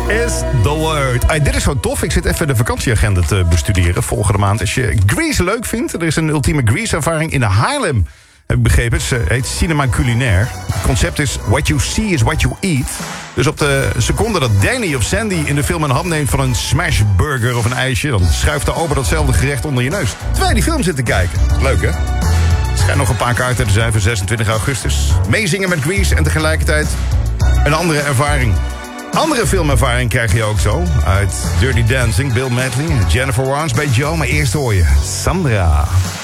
is the word. Dit is zo tof. Ik zit even de vakantieagenda te bestuderen. Volgende maand. Als je Grease leuk vindt. Er is een ultieme Grease-ervaring in Haarlem. Heb ik begrepen. Het heet Cinema Culinair. Het concept is what you see is what you eat. Dus op de seconde dat Danny of Sandy in de film een hap neemt van een smashburger of een ijsje, dan schuift de ober datzelfde gerecht onder je neus. Terwijl je die film zit te kijken. Leuk, hè? Er schijnen nog een paar kaarten te zijn voor 26 augustus. Meezingen met Grease en tegelijkertijd een andere ervaring. Andere filmervaring krijg je ook zo. Uit Dirty Dancing, Bill Medley, Jennifer Warnes bij Joe. Maar eerst hoor je Sandra.